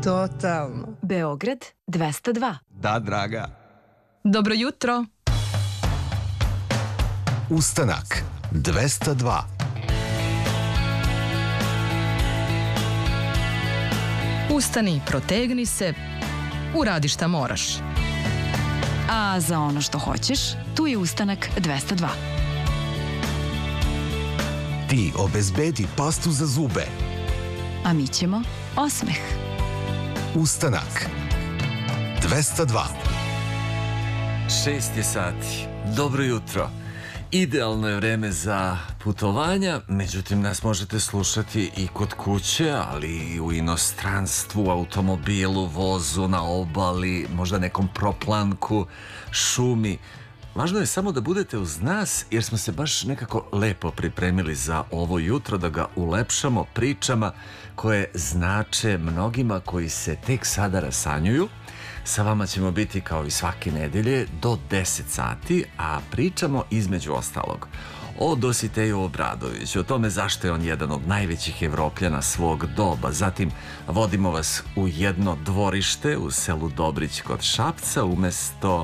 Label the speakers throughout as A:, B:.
A: Totalno.
B: Beograd 202.
C: Da, draga.
B: Dobro jutro.
D: Ustanak 202.
B: Ustani, protegni se, uradi šta moraš.
E: A za ono što hoćeš, tu je Ustanak 202.
D: Ti obezbedi pastu za zube.
E: A mi ćemo osmeh.
D: Ustanak 202.
C: 6 je sati. Dobro jutro. Idealno je vreme za putovanja, međutim nas možete slušati i kod kuće, ali i u inostranstvu, automobilu, vozu, na obali, možda nekom proplanku, šumi. Važno je samo da budete uz nas, jer smo se baš nekako lepo pripremili za ovo jutro, da ga ulepšamo pričama koje znače mnogima koji se tek sada rasanjuju. Sa vama ćemo biti kao i svake nedelje do 10 sati, a pričamo između ostalog o Dositeju Obradoviću, o tome zašto je on jedan od najvećih Evropljana svog doba. Zatim vodimo vas u jedno dvorište u selu Dobrić kod Šapca. Umesto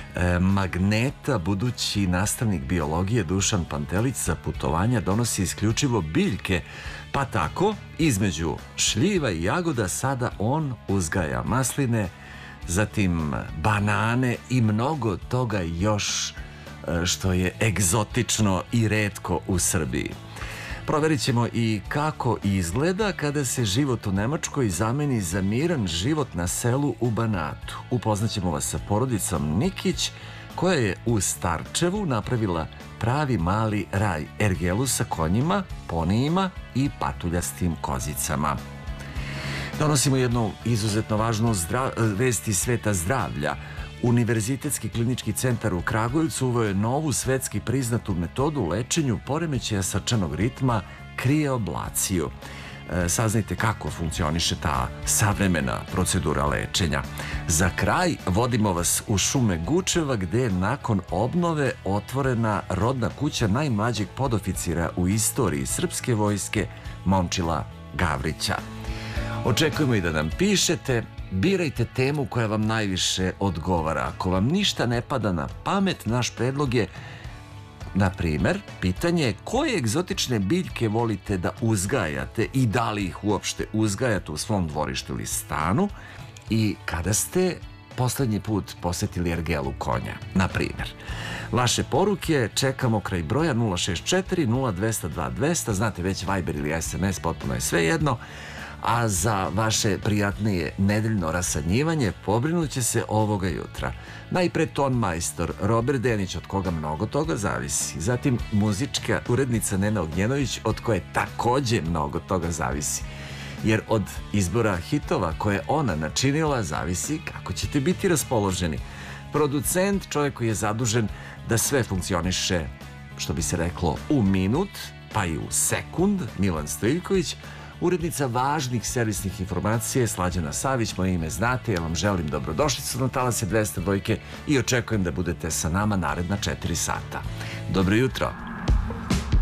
C: magneta budući nastavnik biologije Dušan Pantelić za putovanja donosi isključivo biljke, pa tako između šljiva i jagoda sada on uzgaja masline, zatim banane i mnogo toga još što je egzotično i retko u Srbiji. Proverit ćemo i kako izgleda kada se život u Nemačkoj zameni za miran život na selu u Banatu. Upoznaćemo vas sa porodicom Nikić, koja je u Starčevu napravila pravi mali raj ergelu sa konjima, ponijima i patuljastim kozicama. Donosimo jednu izuzetno važnu vest iz sveta zdravlja. Univerzitetski klinički centar u Kragujevcu uveo je novu svetski priznatu metodu u lečenju poremećaja srčanog ritma, krioablaciju. Saznajte kako funkcioniše ta savremena procedura lečenja. Za kraj vodimo vas u šume Gučeva, gde je nakon obnove otvorena rodna kuća najmlađeg podoficira u istoriji srpske vojske, Momčila Gavrića. Očekujemo i da nam pišete. Birajte temu koja vam najviše odgovara. Ako vam ništa ne pada na pamet, naš predlog je, na primer, pitanje koje egzotične biljke volite da uzgajate i da li ih uopšte uzgajate u svom dvorištu ili stanu i kada ste poslednji put posetili ergelu konja, na primjer. Vaše poruke čekamo kraj broja 064 0202 200, znate već Viber ili SMS, potpuno je sve jedno. A za vaše prijatnije nedeljno rasadnjivanje pobrinut će se ovoga jutra najpre ton majstor Robert Denić, od koga mnogo toga zavisi, zatim muzička urednica Nena Ognjenović, od koje takođe mnogo toga zavisi, jer od izbora hitova koje ona načinila zavisi kako ćete biti raspoloženi. Producent, čovjek koji je zadužen da sve funkcioniše, što bi se reklo, u minut pa i u sekund, Milan Stojiljković. Urednica važnih servisnih informacija je Slađana Savić, moje ime znate, ja vam želim dobrodošlicu na Talase 202 i očekujem da budete sa nama naredna 4 sata. Dobro jutro!